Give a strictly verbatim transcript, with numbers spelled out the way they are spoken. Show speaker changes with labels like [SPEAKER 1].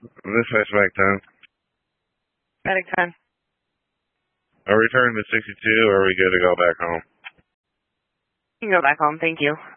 [SPEAKER 1] This hatchback ten.
[SPEAKER 2] Medic ten.
[SPEAKER 1] Are we returning to sixty-two or are we good to go back home?
[SPEAKER 2] You can go back home, thank you.